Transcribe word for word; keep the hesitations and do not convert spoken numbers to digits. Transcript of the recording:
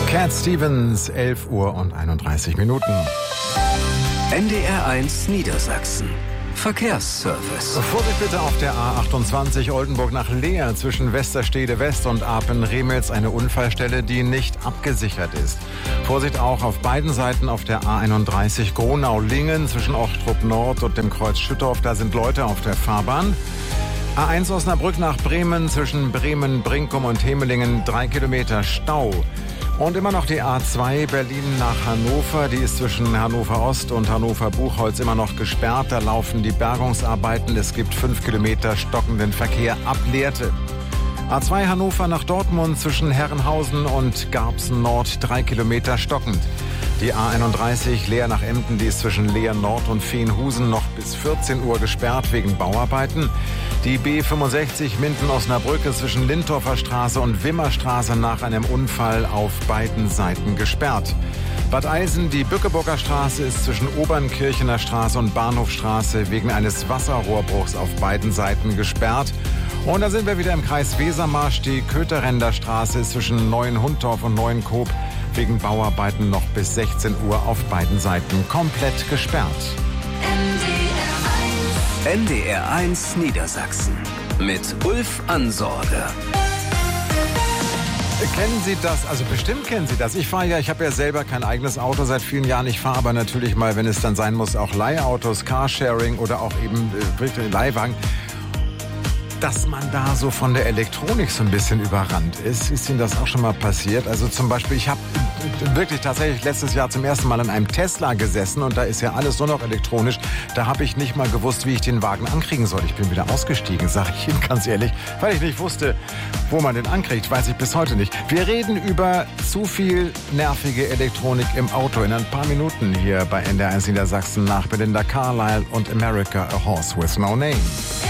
Cat Stevens, elf Uhr und einunddreißig Minuten. N D R eins Niedersachsen. Verkehrsservice. Vorsicht bitte auf der A achtundzwanzig Oldenburg nach Leer zwischen Westerstede West und Apen-Remels, eine Unfallstelle, die nicht abgesichert ist. Vorsicht auch auf beiden Seiten auf der A einunddreißig Gronau-Lingen zwischen Ochtrup Nord und dem Kreuz Schüttorf, da sind Leute auf der Fahrbahn. A eins Osnabrück nach Bremen zwischen Bremen, Brinkum und Hemelingen, drei Kilometer Stau. Und immer noch die A zwei Berlin nach Hannover, die ist zwischen Hannover Ost und Hannover Buchholz immer noch gesperrt. Da laufen die Bergungsarbeiten. Es gibt fünf Kilometer stockenden Verkehr ab Lehrte. A zwei Hannover nach Dortmund zwischen Herrenhausen und Garbsen Nord, drei Kilometer stockend. Die A einunddreißig Leer nach Emden, die ist zwischen Leer Nord und Veenhusen noch bis vierzehn Uhr gesperrt wegen Bauarbeiten. Die B fünfundsechzig Minden-Osnabrück ist zwischen Lindorfer Straße und Wimmerstraße nach einem Unfall auf beiden Seiten gesperrt. Bad Eilsen, die Bückeburger Straße ist zwischen Obernkirchener Straße und Bahnhofstraße wegen eines Wasserrohrbruchs auf beiden Seiten gesperrt. Und da sind wir wieder im Kreis Wesermarsch. Die Kötherender Straße ist zwischen Neuenhundorf und Neuenkoop wegen Bauarbeiten noch bis sechzehn Uhr auf beiden Seiten komplett gesperrt. N D R eins Niedersachsen mit Ulf Ansorge. Kennen Sie das? Also bestimmt kennen Sie das. Ich fahre ja, ich habe ja selber kein eigenes Auto seit vielen Jahren. Ich fahre aber natürlich mal, wenn es dann sein muss, auch Leihautos, Carsharing oder auch eben äh, Leihwagen. Dass man da so von der Elektronik so ein bisschen überrannt ist. Ist Ihnen das auch schon mal passiert? Also zum Beispiel, ich habe wirklich tatsächlich letztes Jahr zum ersten Mal in einem Tesla gesessen und da ist ja alles nur noch elektronisch. Da habe ich nicht mal gewusst, wie ich den Wagen ankriegen soll. Ich bin wieder ausgestiegen, sage ich Ihnen ganz ehrlich, weil ich nicht wusste, wo man den ankriegt, weiß ich bis heute nicht. Wir reden über zu viel nervige Elektronik im Auto in ein paar Minuten hier bei N D R eins Niedersachsen nach Belinda Carlisle und America, A Horse with No Name.